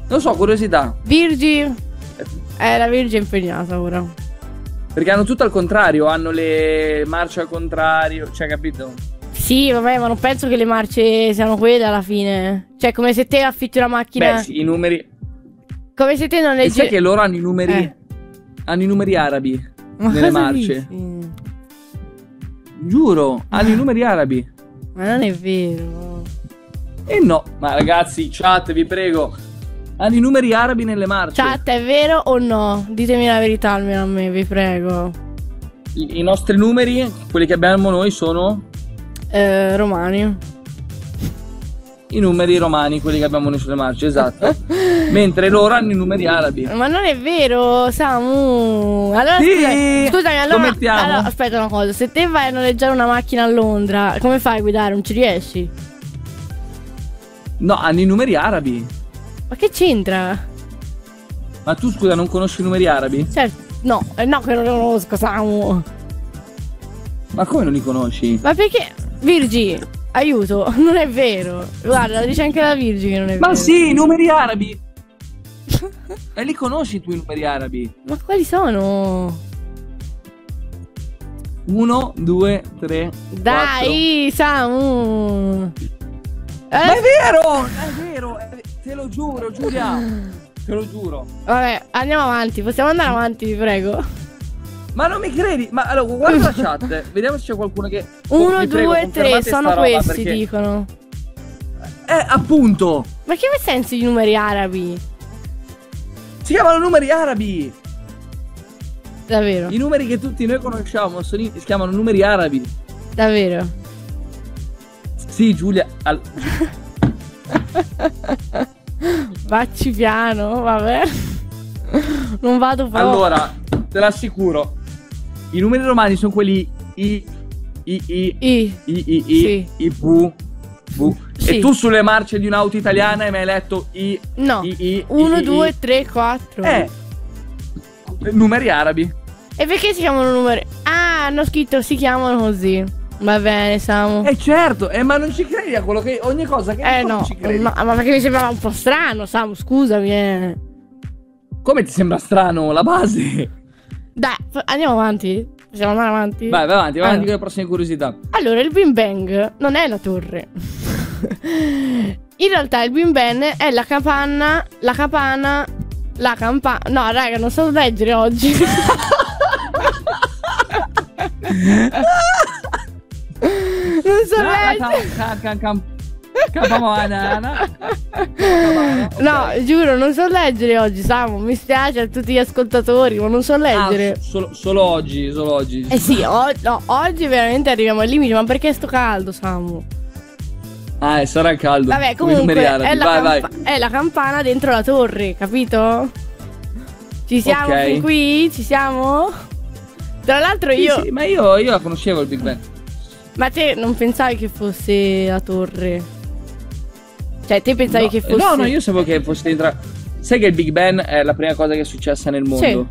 Non so, curiosità. Virgi. La Virgi è impegnata ora. Perché hanno tutto al contrario, hanno le marce al contrario, cioè, capito? Sì, vabbè, ma non penso che le marce siano quelle alla fine. Cioè, come se te affitti una macchina. Beh, sì, i numeri. Come se te non leggi. E sai che loro hanno i numeri. Hanno i numeri arabi nelle marce. Dici? Giuro, hanno i numeri arabi. Ma non è vero. E no, ma ragazzi, chat, vi prego. Hanno i numeri arabi nelle marce. Chat, è vero o no? Ditemi la verità almeno a me, vi prego. I nostri numeri, quelli che abbiamo noi, sono Romani. i numeri romani, quelli che abbiamo noi sulle marce, esatto. Mentre loro hanno i numeri arabi. Ma non è vero, Samu. Allora Sì, scusami, lo allora, mettiamo. aspetta una cosa. Se te vai a noleggiare una macchina a Londra, come fai a guidare? Non ci riesci? No, hanno i numeri arabi. Ma che c'entra? Ma tu, scusa, non conosci i numeri arabi? Certo, no, no che non li conosco, Samu. Ma come non li conosci? Ma perché? Virgi, aiuto, non è vero. Guarda, dice anche la Virgi che non è vero. Ma sì, i numeri arabi. E li conosci tu i numeri arabi? Ma quali sono? 1, 2, 3. Dai, Samu. Ma è vero, te lo giuro, Giulia. Te lo giuro. Vabbè, andiamo avanti, possiamo andare avanti, vi prego. Ma non mi credi? Ma allora, guarda la chat, vediamo se c'è qualcuno che... 1, vi prego, 2, 3, confermate sono sta roba, questi, perché... dicono. Appunto. Ma che senso i numeri arabi? Si chiamano numeri arabi. Davvero? I numeri che tutti noi conosciamo si chiamano numeri arabi. Davvero? Sì, Giulia. Vacci piano, vabbè. Non vado proprio. Allora, te l'assicuro. I numeri romani sono quelli I, Sì. V. Sì. E tu sulle marce di un'auto italiana hai mai letto No. 1, 2, 3, 4. Numeri arabi. E perché si chiamano numeri? Ah, hanno scritto si chiamano così. Va bene, Samu. Certo, ma non ci credi a quello che ogni cosa che dico no, non ci credi. ma perché mi sembrava un po' strano, Samu, scusami. Come ti sembra strano la base? Dai, andiamo avanti. Possiamo andare avanti? Vai avanti con le prossime curiosità. Allora, il Big Bang non è la torre. In realtà il Big Bang è la capanna. No, raga, non so leggere oggi. Non so leggere. No, giuro, non so leggere oggi, Samu. Mi spiace a tutti gli ascoltatori, ma non so leggere. Solo oggi. Sì, oggi veramente arriviamo al limite. Ma perché sto caldo, Samu? Sarà caldo. Vabbè, comunque è la campana dentro la torre, capito? Ci siamo fin qui? Ci siamo? Tra l'altro io... Sì, ma io la conoscevo il Big Bang. Ma te non pensavi che fosse la torre? Cioè, te pensavi che fosse... No, io sapevo che fosse dentro... Sai che il Big Bang è la prima cosa che è successa nel mondo? Sì.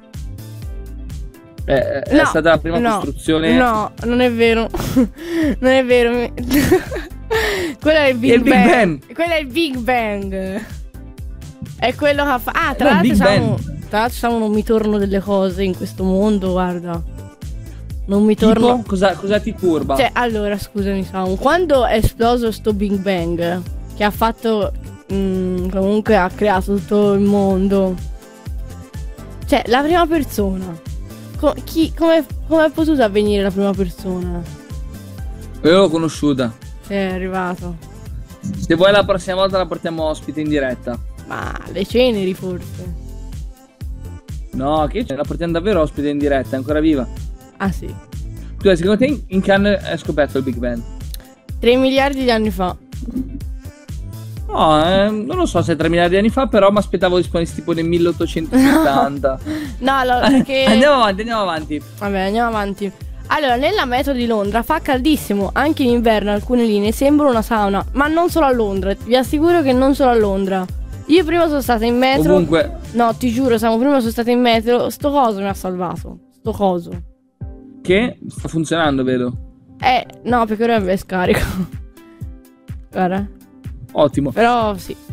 È stata la prima costruzione... No, non è vero. Non è vero. Quello è il Big Bang. Quello è il Big Bang. È quello che ha fatto... Ah, tra l'altro non mi torno delle cose in questo mondo, guarda. Non mi torno... Cosa ti turba? Cioè, allora, scusami, Samu. Quando è esploso sto Big Bang, che ha fatto... comunque ha creato tutto il mondo. Cioè, la prima persona... come è potuta avvenire la prima persona? Io l'ho conosciuta. È arrivato. Se vuoi la prossima volta la portiamo ospite in diretta. Ma le ceneri forse? No, che la portiamo davvero ospite in diretta, è ancora viva. Ah sì. Tu, secondo te in che anno è scoperto il Big Bang? 3 miliardi di anni fa. No, non lo so se 3 miliardi di anni fa, però mi aspettavo risponessi tipo nel 1870. No, allora perché... Andiamo avanti. Vabbè, andiamo avanti. Allora, nella metro di Londra fa caldissimo. Anche in inverno alcune linee sembrano una sauna. Ma non solo a Londra, vi assicuro che non solo a Londra. Io prima sono stata in metro. Ovunque. No, ti giuro, prima sono stata in metro. Sto coso mi ha salvato. Sto coso. Che sta funzionando, vedo. No, perché ora è scarico. Guarda. Ottimo. Però sì.